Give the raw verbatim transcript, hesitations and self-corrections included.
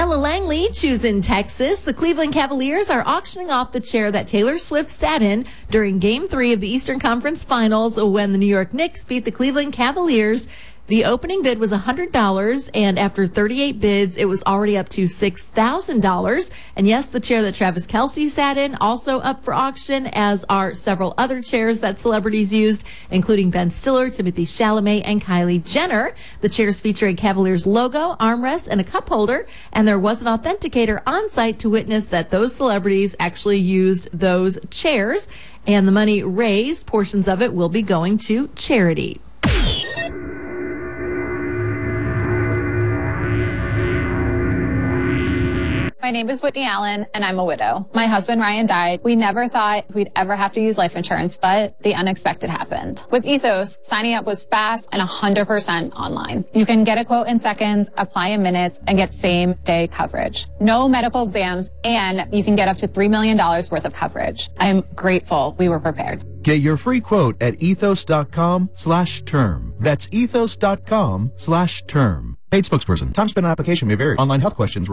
Ella Langley choosing Texas. The Cleveland Cavaliers are auctioning off the chair that Taylor Swift sat in during Game three of the Eastern Conference Finals when the New York Knicks beat the Cleveland Cavaliers. The opening bid was one hundred dollars, and after thirty-eight bids, it was already up to six thousand dollars. And yes, the chair that Travis Kelce sat in also up for auction, as are several other chairs that celebrities used, including Ben Stiller, Timothée Chalamet, and Kylie Jenner. The chairs feature a Cavaliers logo, armrest, and a cup holder, and there was an authenticator on site to witness that those celebrities actually used those chairs. And the money raised, portions of it will be going to charity. My name is Whitney Allen, and I'm a widow. My husband, Ryan, died. We never thought we'd ever have to use life insurance, but the unexpected happened. With Ethos, signing up was fast and one hundred percent online. You can get a quote in seconds, apply in minutes, and get same-day coverage. No medical exams, and you can get up to three million dollars worth of coverage. I'm grateful we were prepared. Get your free quote at ethos.com slash term. That's ethos.com slash term. Paid spokesperson. Time spent on application may vary. Online health questions